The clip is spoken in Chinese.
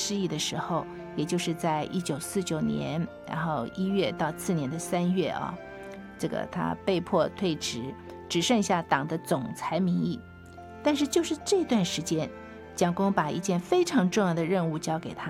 失意的时候，也就是在1949年，然后1月到次年的3月啊，这个他被迫退职，只剩下党的总裁名义。但是就是这段时间，蒋公把一件非常重要的任务交给他，